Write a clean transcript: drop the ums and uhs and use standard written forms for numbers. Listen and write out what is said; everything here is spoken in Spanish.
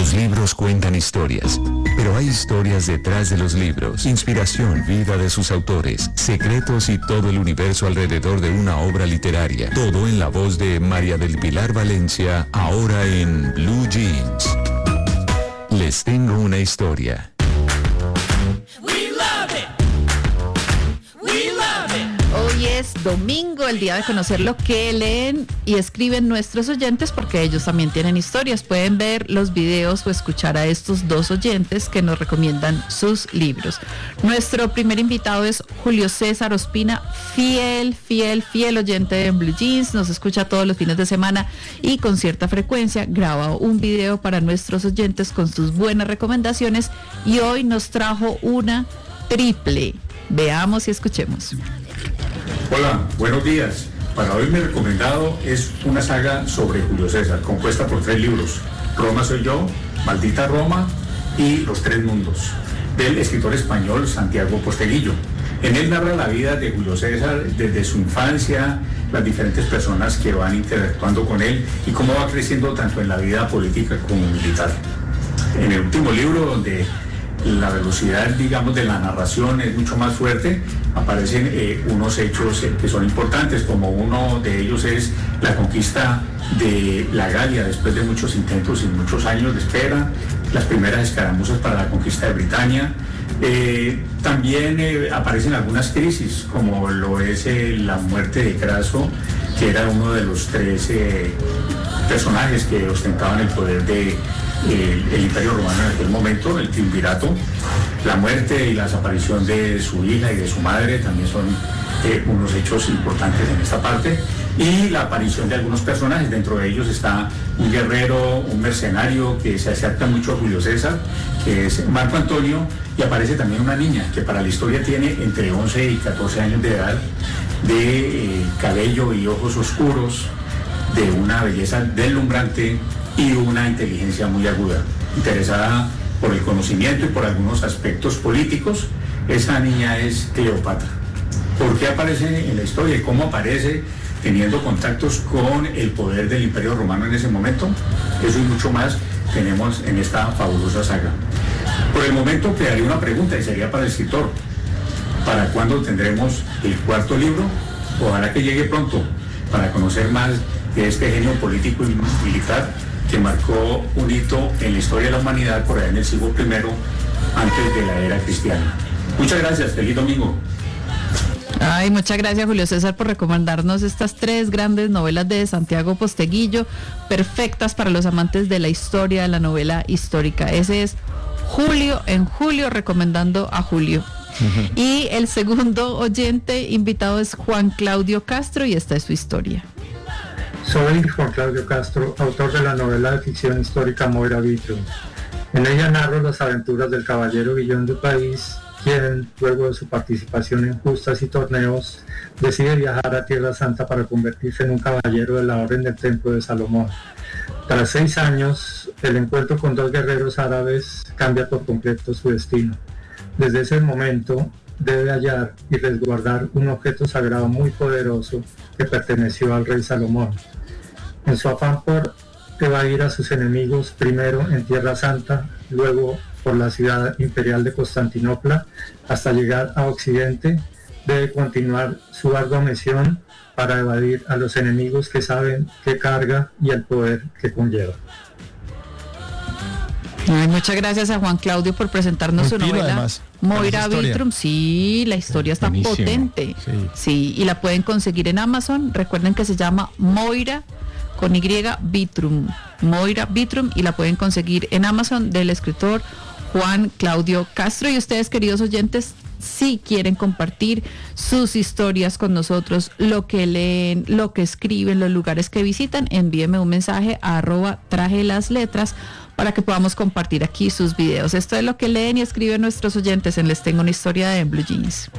Los libros cuentan historias, pero hay historias detrás de los libros, inspiración, vida de sus autores, secretos y todo el universo alrededor de una obra literaria. Todo en la voz de María del Pilar Valencia, ahora en Blue Jeans. Les tengo una historia. Hoy es domingo, el día de conocer lo que leen y escriben nuestros oyentes, porque ellos también tienen historias. Pueden ver los videos o escuchar a estos dos oyentes que nos recomiendan sus libros. Nuestro primer invitado es Julio César Ospina, fiel oyente de Blue Jeans. Nos escucha todos los fines de semana y con cierta frecuencia graba un video para nuestros oyentes con sus buenas recomendaciones, y hoy nos trajo una triple. Veamos y escuchemos. Hola, buenos días. Para hoy mi recomendado es una saga sobre Julio César, compuesta por 3 libros: Roma soy yo, Maldita Roma y Los Tres Mundos, del escritor español Santiago Posteguillo. En él narra la vida de Julio César desde su infancia, las diferentes personas que van interactuando con él y cómo va creciendo tanto en la vida política como militar. En el último libro, donde la velocidad, digamos, de la narración es mucho más fuerte, aparecen unos hechos que son importantes, como uno de ellos es la conquista de la Galia después de muchos intentos y muchos años de espera, las primeras escaramuzas para la conquista de Britania. También aparecen algunas crisis, como lo es la muerte de Craso, que era uno de los 3 personajes que ostentaban el poder de el Imperio Romano en aquel momento, el triunvirato. La muerte y la desaparición de su hija y de su madre también son unos hechos importantes en esta parte, y la aparición de algunos personajes. Dentro de ellos está un guerrero, un mercenario que se acerca mucho a Julio César, que es Marco Antonio, y aparece también una niña que para la historia tiene entre 11 y 14 años de edad, de cabello y ojos oscuros, de una belleza deslumbrante y una inteligencia muy aguda, interesada por el conocimiento y por algunos aspectos políticos. Esa niña es Cleopatra. ¿Por qué aparece en la historia y cómo aparece teniendo contactos con el poder del Imperio Romano en ese momento? Eso y mucho más tenemos en esta fabulosa saga. Por el momento quedaría una pregunta, y sería para el escritor: ¿para cuándo tendremos el 4º libro? Ojalá que llegue pronto, para conocer más de este genio político y militar que marcó un hito en la historia de la humanidad por allá en el siglo I, antes de la era cristiana. Muchas gracias, feliz domingo. Ay, muchas gracias, Julio César, por recomendarnos estas 3 grandes novelas de Santiago Posteguillo, perfectas para los amantes de la historia, de la novela histórica. Ese es Julio en Julio, recomendando a Julio. Y el segundo oyente invitado es Juan Claudio Castro, y esta es su historia. Soy Juan Claudio Castro, autor de la novela de ficción histórica Moira Vitrum. En ella narro las aventuras del caballero Guillón de País, quien, luego de su participación en justas y torneos, decide viajar a Tierra Santa para convertirse en un caballero de la Orden del Templo de Salomón. Tras 6 años, el encuentro con 2 guerreros árabes cambia por completo su destino. Desde ese momento, debe hallar y resguardar un objeto sagrado muy poderoso que perteneció al rey Salomón. En su afán por evadir a sus enemigos, primero en Tierra Santa, luego por la ciudad imperial de Constantinopla, hasta llegar a Occidente, debe continuar su ardua misión para evadir a los enemigos que saben qué carga y el poder que conlleva. Ay, muchas gracias a Juan Claudio por presentarnos su novela, además, Moira Vitrum. Sí, la historia está buenísimo, potente. Sí, y la pueden conseguir en Amazon. Recuerden que se llama Moira con Y Vitrum, Moira Vitrum, y la pueden conseguir en Amazon, del escritor Juan Claudio Castro. Y ustedes, queridos oyentes, si quieren compartir sus historias con nosotros, lo que leen, lo que escriben, los lugares que visitan, envíenme un mensaje a @trajelasletras para que podamos compartir aquí sus videos. Esto es lo que leen y escriben nuestros oyentes en Les Tengo una Historia de Blue Jeans.